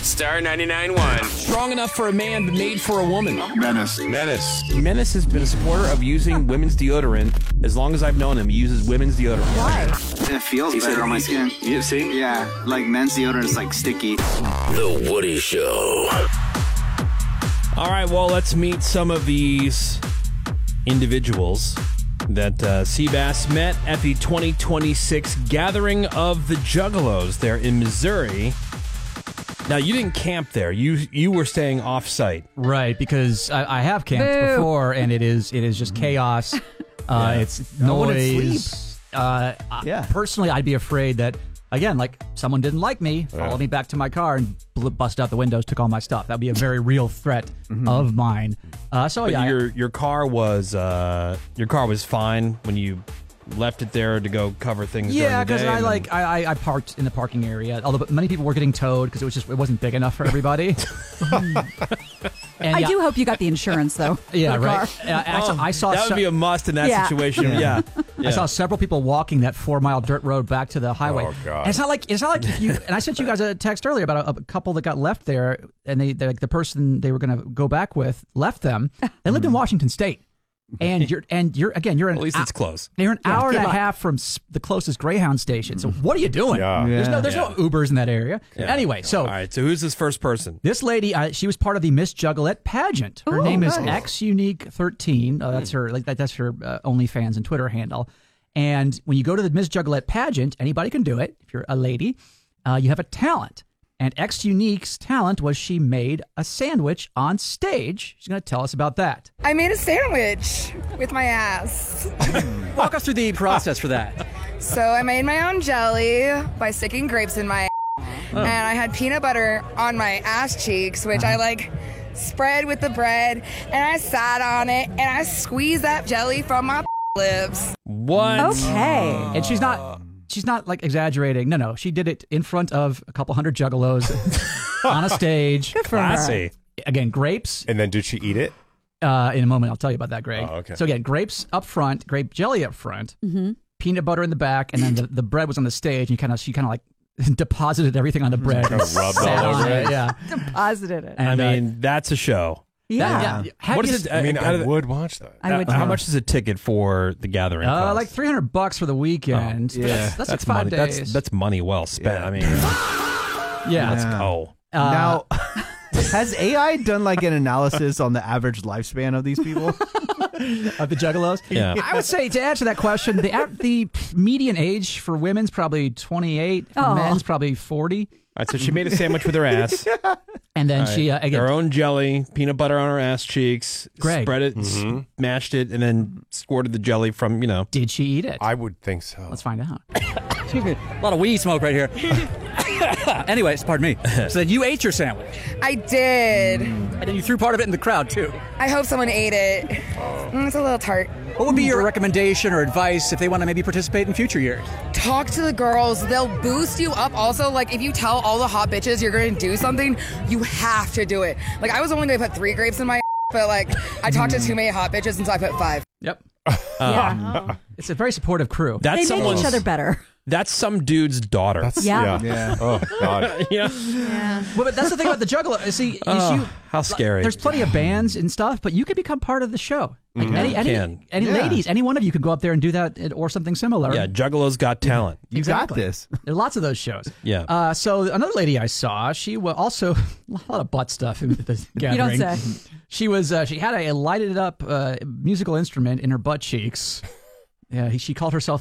Star 99.1. Strong enough for a man, but made for a woman. Menace. Menace has been a supporter of using women's deodorant. As long as I've known him, he uses women's deodorant. Why? It feels better on my skin. You see? Yeah, like men's deodorant is like sticky. The Woody Show. All right, well, let's meet some of these individuals that Seabass met at the 2026 Gathering of the Juggalos there in Missouri. Now, you didn't camp there. You were staying off-site. Right, because I have camped before, and it is just chaos. It's noise. Personally, I'd be afraid that, again, like someone didn't like me, followed me back to my car, and busted out the windows, took all my stuff. That'd be a very real threat of mine. Your car was fine when you left it there to go cover things. Yeah, because I parked in the parking area. Although many people were getting towed because it wasn't big enough for everybody. I do hope you got the insurance though. Yeah, right. I saw that would be a must in that situation. Yeah. I saw several people walking that 4-mile dirt road back to the highway. Oh, God. And it's not like if you. And I sent you guys a text earlier about a couple that got left there, and the person they were going to go back with left them. They lived in Washington State. And you're at least it's close. You're an hour and a half from the closest Greyhound station. So what are you doing? There's no Ubers in that area. Yeah. Anyway, all right. So who's this first person? This lady, she was part of the Miss Juggalette pageant. Her name is XUnique13. That's her OnlyFans and Twitter handle. And when you go to the Miss Juggalette pageant, anybody can do it. If you're a lady, you have a talent. And XUnique's talent was she made a sandwich on stage. She's going to tell us about that. I made a sandwich with my ass. Walk us through the process for that. So I made my own jelly by sticking grapes in my and I had peanut butter on my ass cheeks, which I spread with the bread, and I sat on it, and I squeezed that jelly from my lips. What? Okay. And she's not like exaggerating. No, she did it in front of a couple hundred juggalos on a stage. Good for her. Again, grapes. And then did she eat it? In a moment, I'll tell you about that, Greg. Oh, okay. So again, grapes up front, grape jelly up front, peanut butter in the back, and then the bread was on the stage. And she kind of like deposited everything on the bread. Kind of rubbed all over it. Yeah. Deposited it. And, that's a show. Yeah. What is it? I would watch that. I would. How much is a ticket for the gathering? Like $300 for the weekend. That's like 5 money. days. That's money well spent. Yeah. I mean, let's go. Now, has AI done like an analysis on the average lifespan of these people? Of the juggalos? Yeah. I would say, to answer that question, the median age for women's probably 28, for men's probably 40. All right, so she made a sandwich with her ass. And then she, again, her own jelly, peanut butter on her ass cheeks, spread it, mashed it, and then squirted the jelly from, Did she eat it? I would think so. Let's find out. Excuse me. A lot of weed smoke right here. Anyways, pardon me. So then you ate your sandwich. I did. And then you threw part of it in the crowd, too. I hope someone ate it. It's a little tart. What would be your recommendation or advice if they want to maybe participate in future years? Talk to the girls. They'll boost you up. Also, if you tell all the hot bitches you're going to do something, you have to do it. I was only going to put 3 grapes in my but, I talked to too many hot bitches, and so I put 5. Yep. Yeah. It's a very supportive crew. They make each other better. That's some dude's daughter. Yeah. Oh, God. Yeah. Well, but that's the thing about the juggalo. See, how scary. There's plenty of bands and stuff, but you could become part of the show. Any Yeah. ladies, any one of you could go up there and do that or something similar. Yeah, Juggalo's Got Talent. You got this. There are lots of those shows. Yeah. So another lady I saw, she was also a lot of butt stuff in the gathering. You don't say. She was. She had a lighted up musical instrument in her butt cheeks. Yeah, she called herself